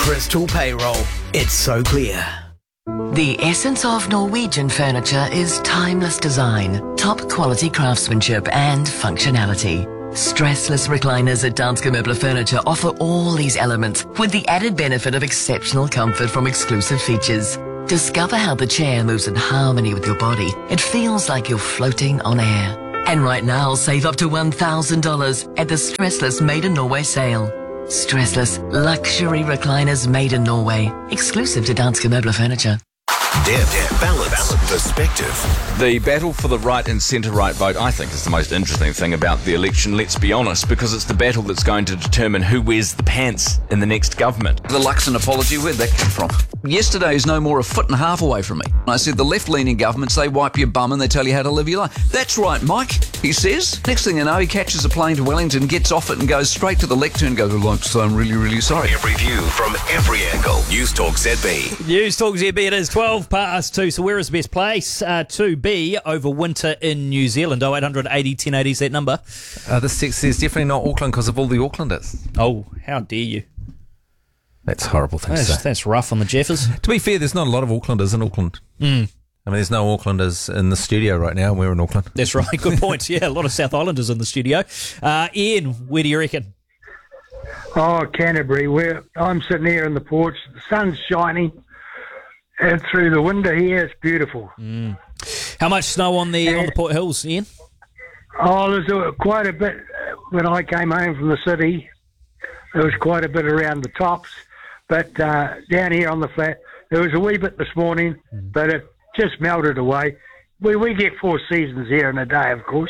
Crystal Payroll. It's so clear. The essence of Norwegian furniture is timeless design, top quality craftsmanship and functionality. Stressless recliners at Danske Møbler Furniture offer all these elements with the added benefit of exceptional comfort from exclusive features. Discover how the chair moves in harmony with your body. It feels like you're floating on air. And right now, save up to $1,000 at the Stressless Made in Norway sale. Stressless luxury recliners made in Norway, exclusive to Danske Møbler Furniture. Balance, perspective. The battle for the right and centre-right vote, I think, is the most interesting thing about the election, let's be honest, because it's the battle that's going to determine who wears the pants in the next government. The Luxon apology, where'd that come from? Yesterday is no more a foot and a half away from me. I said the left-leaning governments, they wipe your bum and they tell you how to live your life. That's right, Mike, he says. Next thing you know, he catches a plane to Wellington, gets off it and goes straight to the lectern and goes, so I'm really, really sorry. Every view from every angle. News Talk ZB. News Talk ZB, it is 2:12. So where is the best place to be over winter in New Zealand? 0800 80 1080 is that number. This text says definitely not Auckland because of all the Aucklanders. Oh, how dare you. That's a horrible thing to say. That's rough on the Jeffers. To be fair, there's not a lot of Aucklanders in Auckland. I mean, there's no Aucklanders in the studio right now, and we're in Auckland. That's right, good point. Yeah, a lot of South Islanders in the studio. Ian, where do you reckon? Oh, Canterbury. I'm sitting here in the porch. The sun's shining. And through the window here, it's beautiful. How much snow on the Port Hills, Ian? Oh, there's quite a bit. When I came home from the city, there was quite a bit around the tops. But down here on the flat, there was a wee bit this morning, but it just melted away. We get 4 seasons here in a day, of course.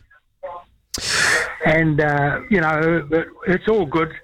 And, it's all good.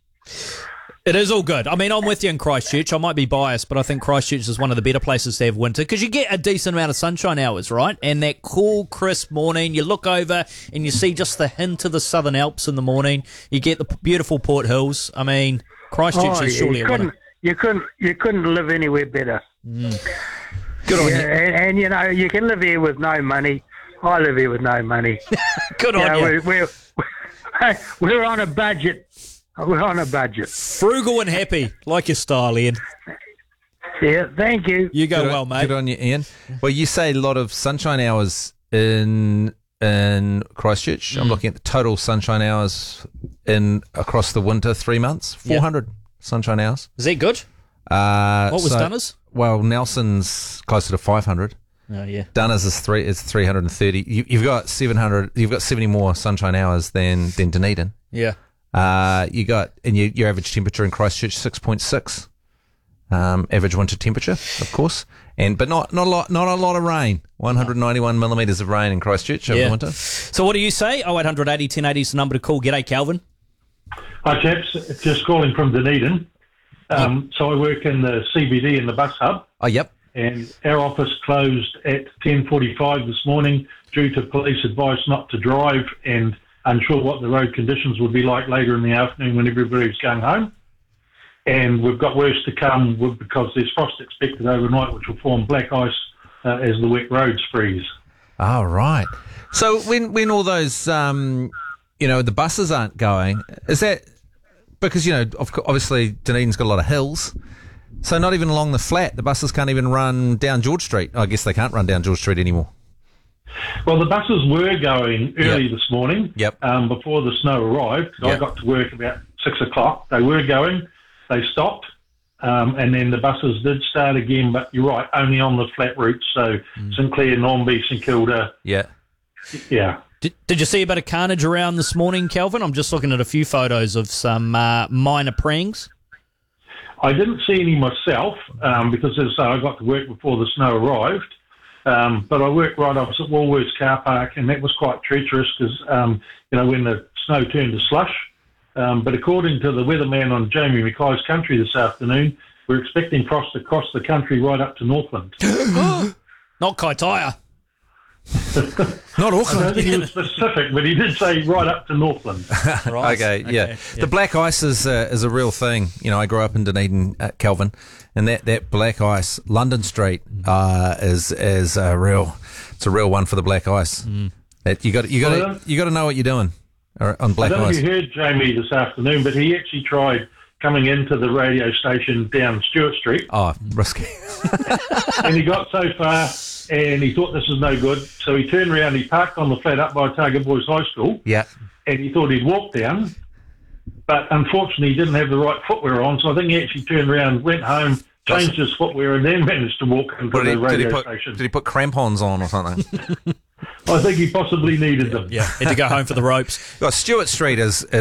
It is all good. I mean, I'm with you in Christchurch. I might be biased, but I think Christchurch is one of the better places to have winter because you get a decent amount of sunshine hours, right? And that cool, crisp morning, you look over and you see just the hint of the Southern Alps in the morning. You get the beautiful Port Hills. I mean, Christchurch is surely a winner. You couldn't live anywhere better. Good on you. And, you can live here with no money. I live here with no money. Good on you. We're on a budget. We're on a budget. Frugal and happy, like your style, Ian. Yeah, thank you. You go well, mate. Good on you, Ian. Well, you say a lot of sunshine hours in Christchurch. I'm looking at the total sunshine hours across the winter, 3 months, 400 sunshine hours. Is that good? What was Dunners? Well, Nelson's closer to 500. Oh yeah. Dunners is 330. You've got 700. You've got 70 more sunshine hours than Dunedin. Yeah. Your average temperature in Christchurch 6.6. Average winter temperature, of course, but not a lot of rain. 191 millimetres of rain in Christchurch over the winter. So what do you say? 0800 80 1080 is the number to call. G'day, Calvin. Hi, chaps. Just calling from Dunedin. So I work in the CBD in the bus hub. Oh, yep. And our office closed at 10:45 this morning due to police advice not to drive and unsure what the road conditions would be like later in the afternoon when everybody's going home. And we've got worse to come because there's frost expected overnight, which will form black ice as the wet roads freeze. Oh, right. So when all those, the buses aren't going, is that because, obviously Dunedin's got a lot of hills, so not even along the flat, the buses can't even run down George Street. I guess they can't run down George Street anymore. Well, the buses were going early this morning before the snow arrived. I got to work about 6 o'clock. They were going. They stopped. And then the buses did start again. But you're right, only on the flat routes. So Sinclair, Nornby, St Kilda. Yeah. Yeah. Did you see a bit of carnage around this morning, Calvin? I'm just looking at a few photos of some minor prings. I didn't see any myself because, as I say, I got to work before the snow arrived. But I worked right opposite Woolworths car park, and that was quite treacherous because, when the snow turned to slush. But according to the weatherman on Jamie Mackay's country this afternoon, we're expecting frost across the country right up to Northland. Not Kaitaia. Not Auckland. I don't think he was specific, but he did say right up to Northland. Right. Okay, yeah. The black ice is a real thing. I grew up in Dunedin, Calvin, and that black ice, London Street, is a real one for the black ice. You got to know what you're doing on black ice. I don't know if you heard Jamie this afternoon, but he actually tried coming into the radio station down Stewart Street. Oh, risky. And he got so far and he thought this was no good. So he turned around, he parked on the flat up by Target Boys High School. Yeah. And he thought he'd walk down. But unfortunately, he didn't have the right footwear on. So I think he actually turned around, went home, changed his footwear, and then managed to walk into the radio station. Did he put crampons on or something? I think he possibly needed them. Yeah, had to go home for the ropes. Well, Stewart Street is